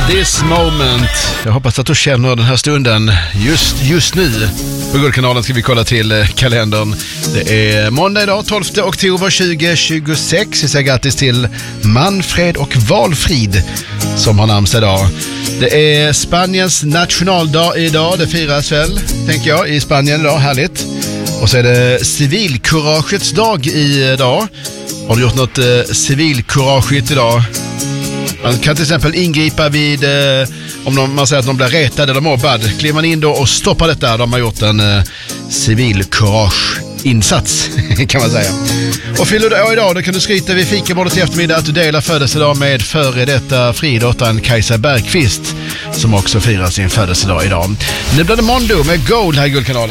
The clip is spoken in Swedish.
This moment. Jag hoppas att du känner den här stunden just nu. På Guldkanalen ska vi kolla till kalendern. Det är måndag idag, 12 oktober 2026. Vi säger grattis till Manfred och Valfrid som har namnsdag idag. Det är Spaniens nationaldag idag. Det firas väl, tänker jag, i Spanien idag. Härligt. Och så är det civilkuragets dag idag. Har du gjort något civilkuragigt idag? Man kan till exempel ingripa vid om man säger att de blir retade eller mobbad. Kliver man in då och stoppar detta, de har gjort en civilkurageinsats kan man säga. Och fyller du år idag, då kan du skryta vid fikabordet i eftermiddag att du delar födelsedag med före detta friidrottaren Kajsa Bergqvist som också firar sin födelsedag idag. Nu blir det Mondo med Gold här i Guldkanalen.